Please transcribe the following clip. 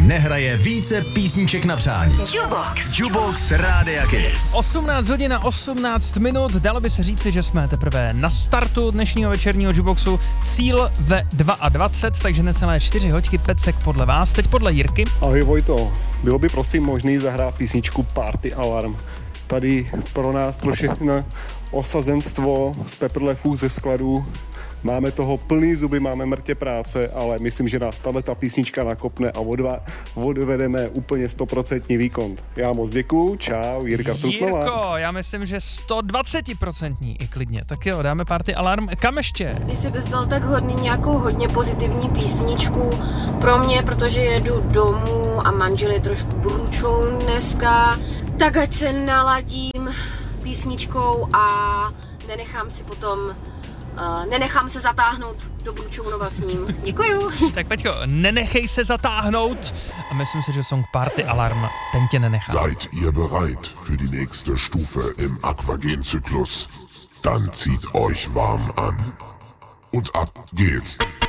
nehraje více písniček na přání. Jukebox Rádia Kiss. 18 hodin a 18 minut, dalo by se říci, že jsme teprve na startu dnešního večerního Jukeboxu. Cíl ve 22, takže necelé 4 hoďky, Pecek podle vás, teď podle Jirky. Ahoj Vojto, bylo by prosím možný zahrát písničku Party Alarm. Tady pro nás, pro všechno osazenstvo z Pepperlechů ze skladů. Máme toho plný zuby, máme mrtě práce, ale myslím, že nás tato písnička nakopne a odvedeme úplně 100% výkon. Já moc děkuju, čau, Jirka Strutnová. Jirko, já myslím, že 120% i klidně. Tak jo, dáme Party Alarm. Kam ještě? Když jsi bys byl tak hodný nějakou hodně pozitivní písničku pro mě, protože jedu domů a manžel je trošku bručou dneska, tak ať se naladím písničkou a nenechám se zatáhnout do Bručounova s ním. Děkuju. Tak Peťko, nenechej se zatáhnout a myslím si, že song Party Alarm ten tě nenechá. Seid ihr bereit für die nächste Stufe im Aquagen-Zyklus? Dann zieht euch warm an. Und ab geht's.